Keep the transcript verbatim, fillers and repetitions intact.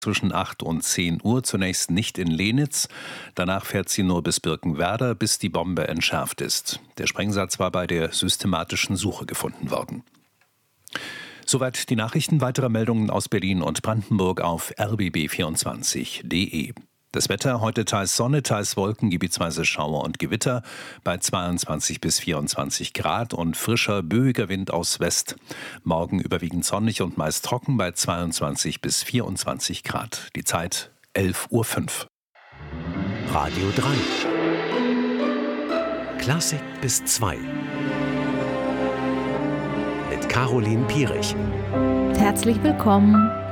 zwischen acht und zehn Uhr, zunächst nicht in Lenitz. Danach fährt sie nur bis Birkenwerder, bis die Bombe entschärft ist. Der Sprengsatz war bei der systematischen Suche gefunden worden. Soweit die Nachrichten. Weitere Meldungen aus Berlin und Brandenburg auf r b b vierundzwanzig punkt d e. Das Wetter: heute teils Sonne, teils Wolken, gebietsweise Schauer und Gewitter bei zweiundzwanzig bis vierundzwanzig Grad und frischer, böiger Wind aus West. Morgen überwiegend sonnig und meist trocken bei zweiundzwanzig bis vierundzwanzig Grad. Die Zeit elf Uhr fünf. Radio drei. Klassik bis zwei. Mit Caroline Piering. Herzlich willkommen.